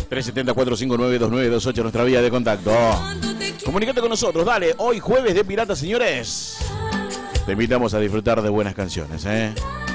370-459-2928, nuestra vía de contacto. Comunicate con nosotros, dale. Hoy jueves de Piratas, señores. Te invitamos a disfrutar de buenas canciones,